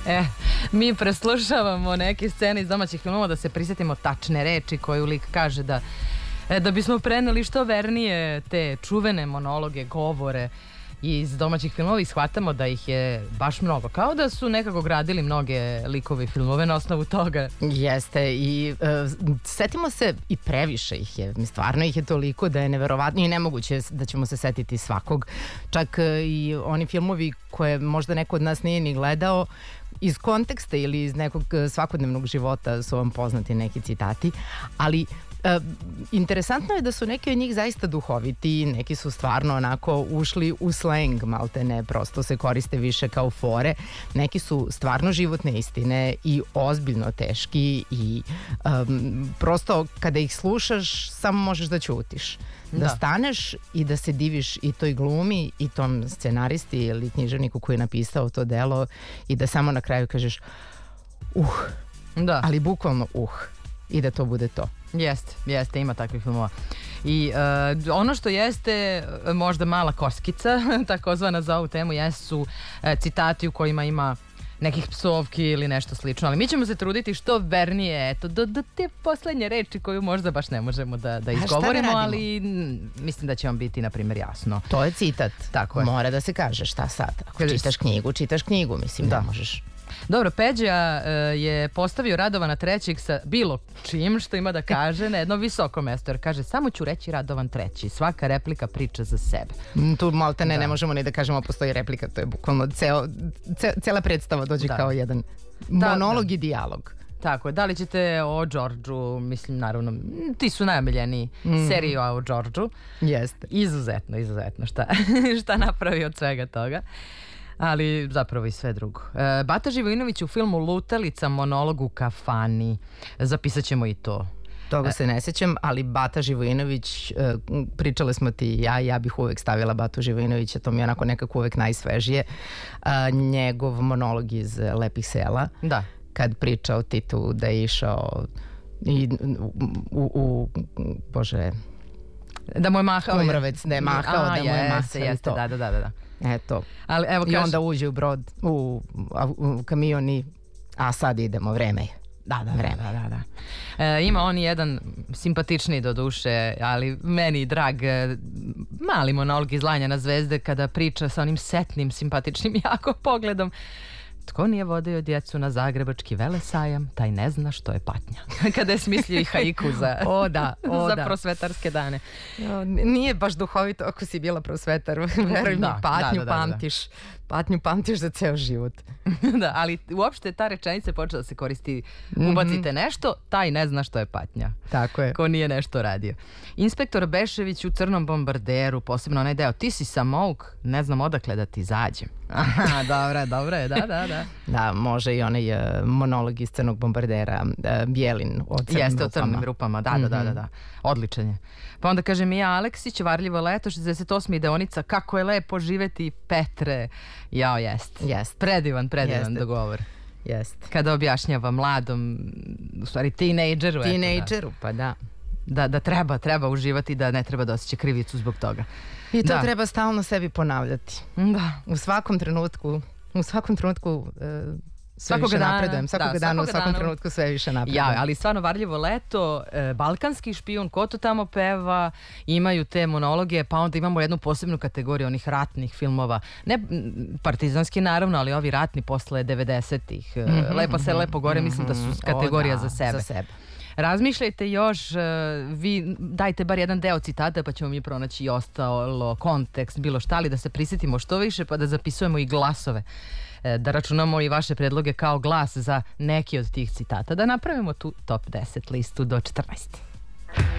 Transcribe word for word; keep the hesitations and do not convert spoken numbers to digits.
E, mi preslušavamo neke scene iz domaćih filmova da se prisjetimo tačne reči koju lik kaže da, da bismo preneli što vernije te čuvene monologe, govore iz domaćih filmova i shvatamo da ih je baš mnogo. Kao da su nekako gradili mnoge likove i filmove na osnovu toga. Jeste i uh, setimo se i previše ih je. Stvarno ih je toliko da je neverovatno i nemoguće da ćemo se setiti svakog. Čak uh, i oni filmovi koje možda neko od nas nije ni gledao, iz konteksta ili iz nekog svakodnevnog života su vam poznati neki citati, ali E, interesantno je da su neki od njih zaista duhoviti, neki su stvarno onako ušli u slang, malte ne, prosto se koriste više kao fore, neki su stvarno životne istine i ozbiljno teški i um, prosto kada ih slušaš samo možeš da ćutiš, da, da staneš i da se diviš i toj glumi i tom scenaristi ili književniku koji je napisao to delo i da samo na kraju kažeš uh, da. Ali bukvalno uh i da to bude to. Jeste, jeste, ima takvih filmova. I uh, ono što jeste možda mala koskica, takozvana za ovu temu, jesu uh, citati u kojima ima nekih psovki ili nešto slično, ali mi ćemo se truditi što vernije, eto, do, do te poslednje reči koju možda baš ne možemo da, da izgovorimo, ali m, mislim da će vam biti, na primjer, jasno. To je citat. Tako je. Mora da se kaže, šta sad? Ako čitaš knjigu, čitaš knjigu, mislim da, da možeš. Dobro, Peđa uh, je postavio Radovana trećeg sa bilo čim što ima da kaže na jedno visoko mesto, jer kaže samo ću reći Radovan treći, svaka replika priča za sebe. Mm, tu malte ne, da. ne možemo ni da kažemo postoji replika, to je bukvalno ceo, ce, cela predstava dođe da. kao jedan da, monolog da. i dijalog. Tako je, da li ćete o Đorđu, mislim naravno, ti su najomiljeniji mm. seriji o Đorđu. Jeste. Izuzetno, izuzetno šta, šta napravi od svega toga. Ali zapravo i sve drugo. E, Bata Živojinović u filmu Lutalica, monolog u kafani. Zapisat ćemo i to. Toga se ne sećam, ali Bata Živojinović, e, pričale smo ti i ja, ja bih uvek stavila Batu Živojinovića, to mi je onako nekako uvek najsvežije. E, njegov monolog iz Lepih sela. Da. Kad priča o Titu da je išao i, u, u, bože... Da mu je mahao. Kumrovec, da je mahao, A, da mu je mahao. Jeste, jeste, da, da, da, da. Eto. Ali, evo, I kaži... onda uđe u brod, u, u kamion i a sad idemo, vreme je. Da, da, vreme. da, da, da. E, ima on jedan simpatični do duše, ali meni drag mali monolog iz Lanja na zvezde kada priča sa onim setnim, simpatičnim jako pogledom. Tko nije vodio djecu na zagrebački velesajam, taj ne zna što je patnja. Kada je smislio i haiku za, o, da, o, za da. prosvetarske dane. O, nije baš duhovito ako si bila prosvetar. Veruj mi, da, patnju da, da, da, pamtiš. Patnju pamtiš za ceo život. Da, ali uopšte ta rečenica počela da se koristi. Ubacite nešto, taj ne zna što je patnja. Tako je. Ko nije nešto radio. Inspektor Bešević u Crnom bombarderu, posebno onaj deo, ti si samouk, ne znam odakle da ti izađem. Aha, dobro, dobro je, da, da, da. Da, može i onaj uh, monolog iz Crnog bombardera, uh, Bjelin o crnim Jeste, rupama. o crnim rupama, da, da, da, da, da. Odličan je. Pa onda kaže Mija Aleksić, Varljivo leto, šezdeset osma ideonica, kako je lepo živeti, Petre. Jao, jest. Jest. Predivan, predivan Jeste. dogovor. Jest. Kada objašnjava mladom, u stvari tinejdžeru. Tinejdžeru, pa da. Da, da treba, treba uživati, da ne treba da osjeća krivicu zbog toga. I to da. treba stalno sebi ponavljati. Da. U svakom trenutku, u svakom trenutku uh, sve Svakoga više dana, napredujem. Svakoga da, dana, u svakoga svakom dana. trenutku sve više napredujem. Ja, ali stvarno Varljivo leto, e, Balkanski špijun, ko to tamo peva, imaju te monologe, pa onda imamo jednu posebnu kategoriju onih ratnih filmova. Ne partizanski naravno, ali ovi ratni posle devedesetih. Mm -hmm, Lepo se, lepo gore, mm -hmm, mislim da su kategorija o, da, za sebe. Za sebe. Razmišljajte još, vi dajte bar jedan deo citata pa ćemo mi pronaći i ostalo, kontekst, bilo šta, ali da se prisjetimo što više pa da zapisujemo i glasove, da računamo i vaše predloge kao glas za neki od tih citata, da napravimo tu top deset listu do četrnaest.